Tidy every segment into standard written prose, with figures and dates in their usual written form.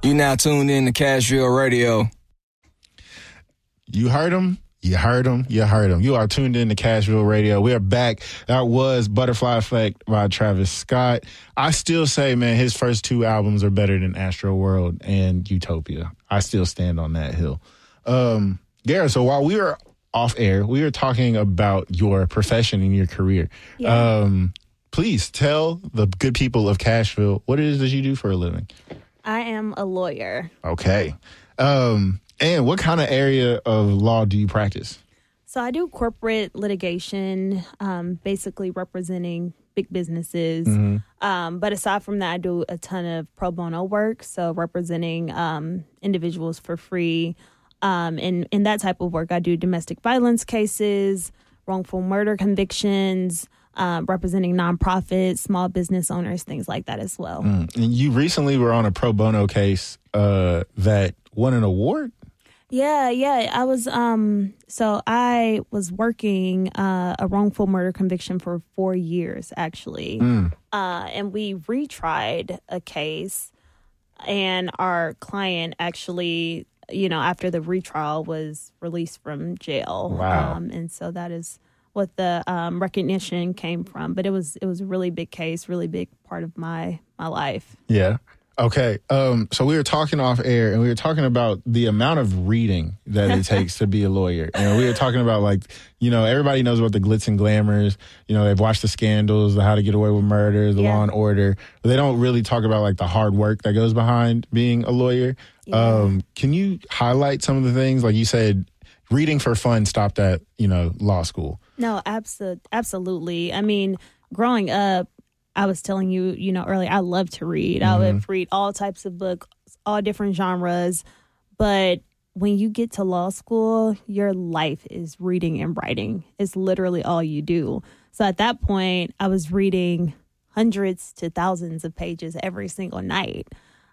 You now tuned in to Cashville Radio. You heard him. You heard him. You heard him. You are tuned in to Cashville Radio. We are back. That was Butterfly Effect by Travis Scott. I still say, man, his first two albums are better than Astro World and Utopia. I still stand on that hill. Garrett, so while we were off air, we were talking about your profession and your career. Yeah. Please tell the good people of Cashville what it is that you do for a living. I am a lawyer. Okay. And what kind of area of law do you practice? So I do corporate litigation, basically representing big businesses. Mm-hmm. But aside from that, I do a ton of pro bono work, so representing individuals for free. And in that type of work, I do domestic violence cases, wrongful murder convictions, representing nonprofits, small business owners, things like that as well. And you recently were on a pro bono case that won an award? Yeah. I was so I was working a wrongful murder conviction for 4 years, actually. And we retried a case, and our client actually, after the retrial, was released from jail. Wow. And so that is what the recognition came from. But it was a really big case, really big part of my life. Yeah. Okay. So we were talking off air, and we were talking about the amount of reading that it takes to be a lawyer. And we were talking about, everybody knows about the glitz and glamours. They've watched the scandals, the How to Get Away with Murder, the Law and Order. But they don't really talk about the hard work that goes behind being a lawyer. Yeah. Can you highlight some of the things? Like you said, reading for fun stopped at, law school. No, absolutely. I mean, growing up, I was telling you, earlier, I love to read. Mm-hmm. I would read all types of books, all different genres. But when you get to law school, your life is reading and writing. It's literally all you do. So at that point, I was reading hundreds to thousands of pages every single night.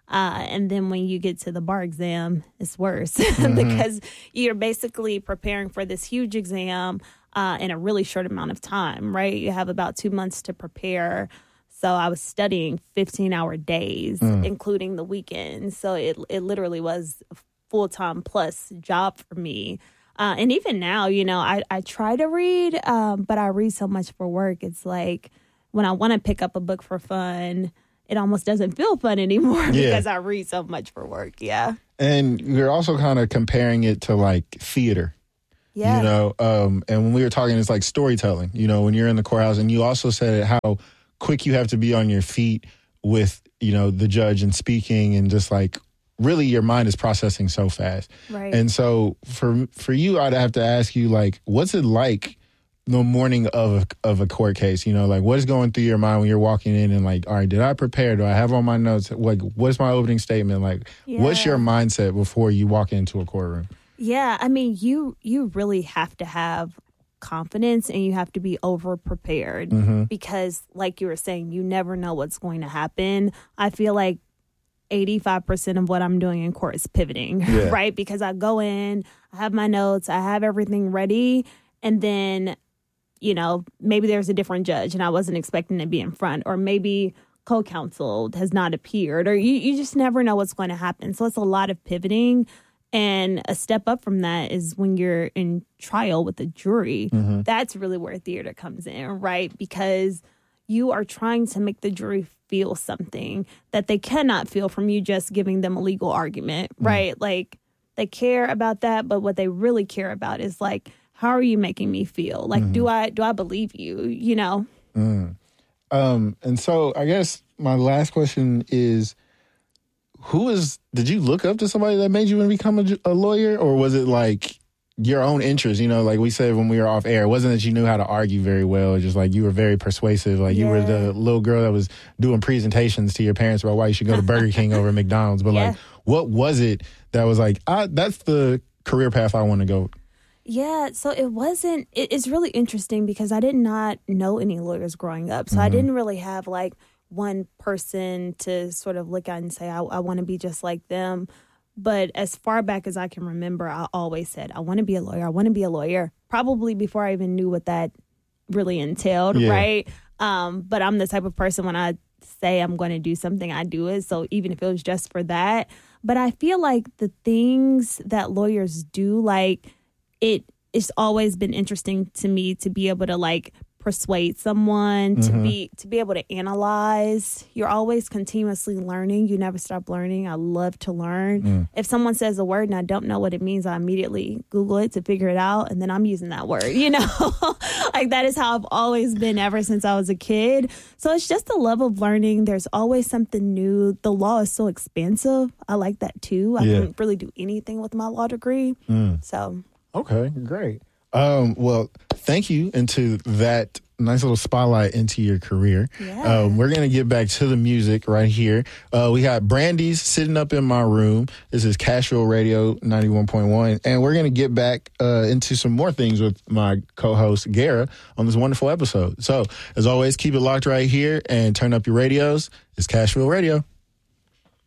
And then when you get to the bar exam, it's worse because you're basically preparing for this huge exam in a really short amount of time, right? You have about 2 months to prepare. So I was studying 15-hour days, including the weekends. So it literally was a full-time plus job for me. And even now, I try to read, but I read so much for work. It's like when I want to pick up a book for fun, it almost doesn't feel fun anymore because I read so much for work. Yeah. And you're also kind of comparing it to theater. Yeah. And when we were talking, it's like storytelling, when you're in the courthouse, and you also said how quick you have to be on your feet with, the judge and speaking, and just really your mind is processing so fast. Right. And so for you, I'd have to ask you, what's it like the morning of a court case? What is going through your mind when you're walking in and all right, did I prepare? Do I have all my notes? What's my opening statement? What's your mindset before you walk into a courtroom? Yeah. I mean, you really have to have confidence, and you have to be over prepared because, like you were saying, you never know what's going to happen. I feel like 85% of what I'm doing in court is pivoting, right? Because I go in, I have my notes, I have everything ready, and then, maybe there's a different judge and I wasn't expecting to be in front, or maybe co-counsel has not appeared, or you just never know what's going to happen. So it's a lot of pivoting. And a step up from that is when you're in trial with a jury. That's really where theater comes in, right? Because you are trying to make the jury feel something that they cannot feel from you just giving them a legal argument, right? They care about that, but what they really care about is how are you making me feel? Do I believe you, And so I guess my last question is, did you look up to somebody that made you want to become a lawyer, or was it your own interest? Like we said when we were off air, it wasn't that you knew how to argue very well. It's just you were very persuasive. You were the little girl that was doing presentations to your parents about why you should go to Burger King over McDonald's. But what was it that was that's the career path I want to go? Yeah, so it wasn't, it's really interesting because I did not know any lawyers growing up. So I didn't really have one person to sort of look at and say, I want to be just like them. But as far back as I can remember, I always said, I want to be a lawyer. I want to be a lawyer. Probably before I even knew what that really entailed, right? But I'm the type of person when I say I'm going to do something, I do it. So even if it was just for that. But I feel like the things that lawyers do, like it's always been interesting to me to be able to like persuade someone, to be able to analyze. You're always continuously learning. You never stop learning. I love to learn. If someone says a word and I don't know what it means, I immediately Google it to figure it out, and then I'm using that word, you know? Like that is how I've always been ever since I was a kid. So it's just a love of learning. There's always something new. The law is so expensive. I like that too. I couldn't really do anything with my law degree. So okay, great. Well, thank you into that nice little spotlight into your career. Yeah. We're going to get back to the music right here. We got Brandy's sitting up in my room. This is Cashville Radio 91.1. And we're going to get back into some more things with my co-host, Gara, on this wonderful episode. So, as always, keep it locked right here and turn up your radios. It's Cashville Radio.